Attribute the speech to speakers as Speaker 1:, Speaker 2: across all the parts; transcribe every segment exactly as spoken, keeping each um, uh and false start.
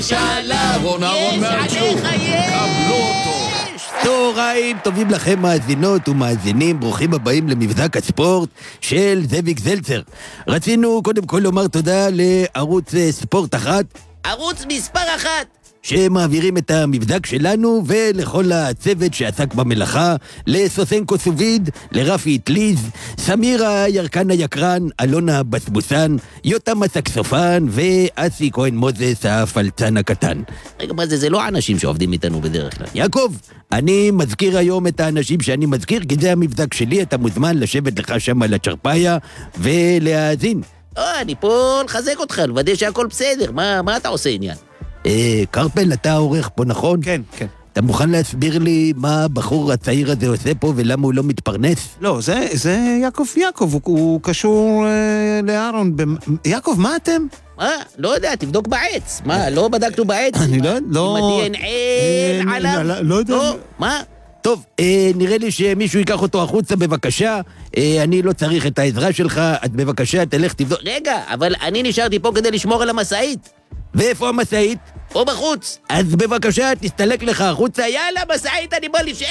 Speaker 1: שלום,
Speaker 2: אהרון, אהרון מהצ'וק, קבלו אותו.
Speaker 3: צהריים טובים לכם מאזינות ומאזינים, ברוכים הבאים למבזק הספורט של זאביק זלצר. רצינו קודם כל לומר תודה לערוץ ספורט אחת,
Speaker 1: ערוץ מספר אחת,
Speaker 3: שמעבירים את המבזק שלנו, ולכל הצוות שעסק במלאכה, לסוסנקו סוביד, לרפי אטליז, סמירה ירקן היקרן, אלונה הבסבוסן, יותם הסקסופן ואסי כהן מוזס הפלצן הקטן.
Speaker 1: רגע, מה זה? זה לא האנשים שעובדים איתנו בדרך כלל.
Speaker 3: יעקב, אני מזכיר היום את האנשים שאני מזכיר, כי זה המבזק שלי, אתה מוזמן לשבת לך שם על הצ'רפאיה ולהאזין.
Speaker 1: או, אני פה לחזק אותך, לוודא שהכל בסדר. מה, מה אתה עושה עניין?
Speaker 3: אה, קרפל, אתה העורך פה, נכון?
Speaker 2: כן, כן.
Speaker 3: אתה מוכן להסביר לי מה הבחור הצעיר הזה עושה פה ולמה הוא לא מתפרנס?
Speaker 2: לא, זה, זה יעקב יעקב, הוא, הוא קשור אה, לאהרון. במ... יעקב, מה אתם?
Speaker 1: מה? לא יודע, תבדוק בעץ. מה, לא בדקנו בעץ?
Speaker 2: אני לא... לא...
Speaker 1: עם ה-די אן איי
Speaker 2: אה,
Speaker 1: עליו?
Speaker 2: לא, לא יודע.
Speaker 1: לא, מה?
Speaker 3: טוב, אה, נראה לי שמישהו ייקח אותו החוצה בבקשה. אה, אני לא צריך את העזרה שלך, אז בבקשה תלך תבדוק.
Speaker 1: רגע, אבל אני נשארתי פה כדי לשמור על המשאית.
Speaker 3: ואיפה המשאית?
Speaker 1: פה בחוץ.
Speaker 3: אז בבקשה תסתלק לך החוצה.
Speaker 1: יאללה, משאית, אני בוא לש...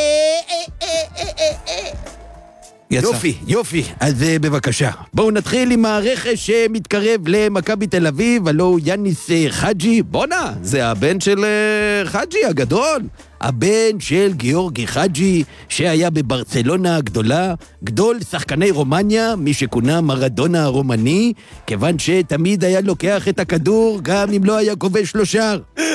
Speaker 2: יצא.
Speaker 3: יופי, יופי. אז אה, בבקשה. בואו נתחיל עם הרכש שמתקרב למכבי תל אביב, הלו הוא יאניס אה, חג'י.
Speaker 4: בונה, זה הבן של אה, חג'י הגדול.
Speaker 3: הבן של גיאורגי חג'י, שהיה בברצלונה הגדולה, גדול שחקני רומניה, מי שכונה מרדונה הרומני, כיוון שתמיד היה לוקח את הכדור, גם אם לא היה כובש לו שער.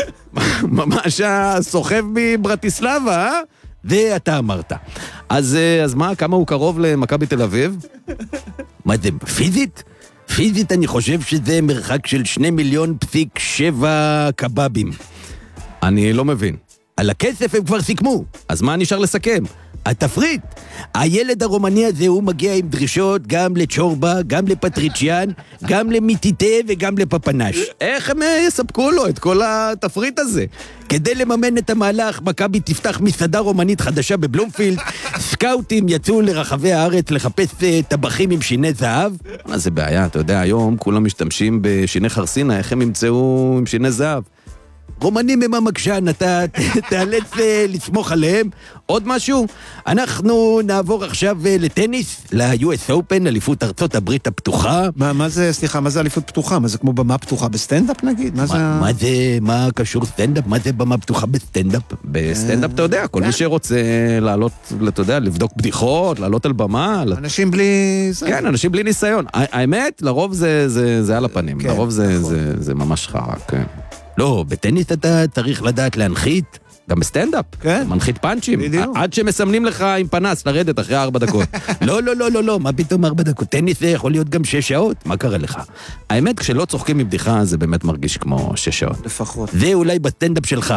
Speaker 4: ממש הסוחב מברטיסלבה, אה?
Speaker 3: זה אתה אמרת.
Speaker 4: אז, אה, אז מה, כמה הוא קרוב למכבי תל אביב?
Speaker 3: מה זה, פיזית? פיזית אני חושב שזה מרחק של שני מיליון פסיק שבע קבבים.
Speaker 4: אני לא מבין.
Speaker 3: על הכסף הם כבר סיכמו.
Speaker 4: אז מה נשאר לסכם?
Speaker 3: התפריט. הילד הרומני הזה הוא מגיע עם דרישות גם לצ'ורבה, גם לפטריציאן, גם למיטיטה וגם לפפנש.
Speaker 4: איך הם אה, יספקו לו את כל התפריט הזה?
Speaker 3: כדי לממן את המהלך, מכבי תפתח מסעדה רומנית חדשה בבלומפילד, סקאוטים יצאו לרחבי הארץ לחפש אה, טבחים עם שיני זהב.
Speaker 4: מה זה בעיה? אתה יודע, היום כולם משתמשים בשיני חרסינה, איך הם ימצאו עם שיני זהב?
Speaker 3: רומנים הם המקשן, אתה תאלץ לסמוך עליהם. עוד משהו? אנחנו נעבור עכשיו לטניס, ל-יו אס Open, אליפות ארצות הברית הפתוחה.
Speaker 2: מה, מה זה, סליחה, מה זה אליפות פתוחה? מה זה כמו במה פתוחה בסטנדאפ נגיד? מה זה...
Speaker 3: מה, מה זה, מה קשור סטנדאפ? מה זה במה פתוחה בסטנדאפ?
Speaker 4: בסטנדאפ אתה יודע, כל מי שרוצה לעלות, אתה יודע, לבדוק בדיחות, לעלות על במה.
Speaker 2: אנשים בלי...
Speaker 4: כן, אנשים בלי ניסיון. האמת, לרוב זה, זה, זה על הפנים.
Speaker 2: כן,
Speaker 4: לרוב זה,
Speaker 2: נכון.
Speaker 4: זה, זה ממש חרק, כן.
Speaker 3: לא, בטניס אתה צריך לדעת להנחית.
Speaker 4: גם בסטנדאפ,
Speaker 2: כן.
Speaker 4: מנחית פאנצ'ים,
Speaker 2: בדיוק.
Speaker 4: עד שמסמנים לך עם פנס לרדת אחרי ארבע דקות.
Speaker 3: לא, לא, לא, לא, לא, מה פתאום ארבע דקות? טניס זה יכול להיות גם שש שעות, מה קרה לך?
Speaker 4: האמת, כשלא צוחקים מבדיחה, זה באמת מרגיש כמו שש שעות.
Speaker 2: לפחות.
Speaker 3: זה אולי בסטנדאפ שלך.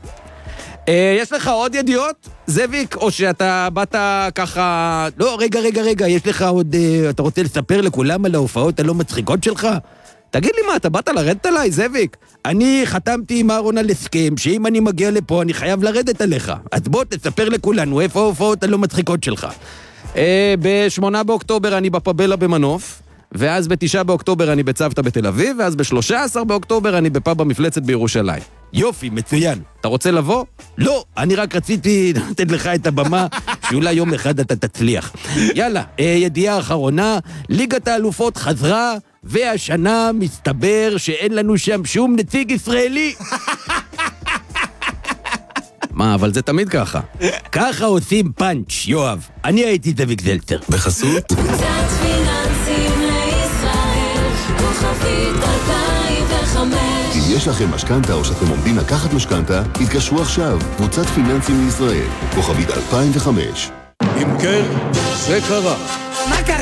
Speaker 4: אה, יש לך עוד ידיעות, זאביק, או שאתה באת ככה...
Speaker 3: לא, רגע, רגע, רגע, יש לך עוד... אה, אתה רוצה לספר לכולם על ההופעות הלא מצחיקות שלך?
Speaker 4: תגיד לי מה, אתה באת לרדת עליי, זאביק?
Speaker 3: אני חתמתי עם אהרון על הסכם שאם אני מגיע לפה אני חייב לרדת עליך. אז בוא תספר לכולנו איפה ההופעות הלא מצחיקות שלך.
Speaker 4: אה, בשמונה באוקטובר אני בפבלה במנוף, ואז בתשעה באוקטובר אני בצוותא בתל אביב, ואז בשלושה עשר באוקטובר אני בפאב המפלצת בירושלים.
Speaker 3: יופי, מצוין.
Speaker 4: אתה רוצה לבוא?
Speaker 3: לא, אני רק רציתי לתת לך את הבמה, שאולי יום אחד אתה תצליח. יאללה, אה, ידיעה אחרונה, ליגת האלופות חזרה, והשנה מסתבר שאין לנו שם שום נציג ישראלי.
Speaker 4: מה, אבל זה תמיד ככה.
Speaker 3: ככה עושים פאנץ', יואב. אני הייתי זאביק זלצר.
Speaker 5: בחסות
Speaker 6: קבוצת פיננסים לישראל, כוכבית אלפיים וחמש.
Speaker 5: אם יש לכם משכנתה או שאתם עומדים לקחת משכנתה, התקשרו עכשיו. קבוצת פיננסים לישראל, כוכבית אלפיים וחמש.
Speaker 2: אם כן, זה קרה.
Speaker 3: מה קרה?